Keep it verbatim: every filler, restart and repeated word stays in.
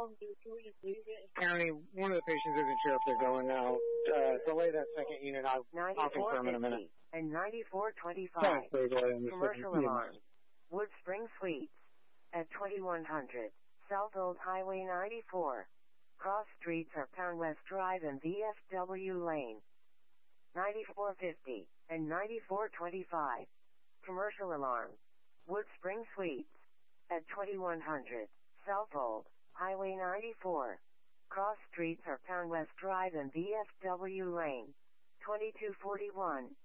County, one of the patients isn't sure if they're going now. Uh, delay that second unit. I'll, I'll confirm in a minute. And ninety-four twenty-five. Sorry, go ahead and Commercial alarm. Wood Spring Suites. At twenty-one hundred. South Old Highway ninety-four. Cross streets are Pound West Drive and V F W Lane. ninety-four fifty. And ninety-four twenty-five. Commercial alarm. Wood Spring Suites. At twenty-one hundred. South Old Highway ninety-four. Cross streets are Pound West Drive and V F W Lane. twenty-two forty-one.